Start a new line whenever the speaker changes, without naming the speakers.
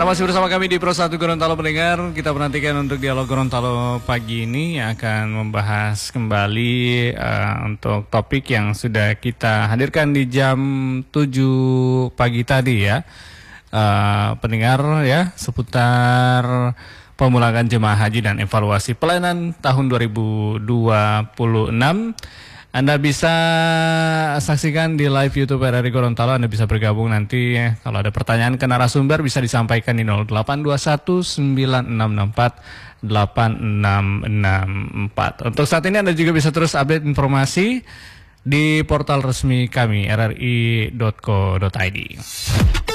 Anda masih bersama kami di Pro 1 Gorontalo pendengar. Kita menantikan untuk dialog Gorontalo pagi ini yang akan membahas kembali untuk topik yang sudah kita hadirkan di jam 7 pagi tadi ya. Pendengar ya, seputar pemulangan jemaah haji dan evaluasi pelayanan tahun 2026. Anda bisa saksikan di live YouTube RRI Gorontalo. Anda bisa bergabung nanti ya. Kalau ada pertanyaan ke narasumber bisa disampaikan di 0821 9664 8664. Untuk saat ini Anda juga bisa terus update informasi di portal resmi kami rri.co.id.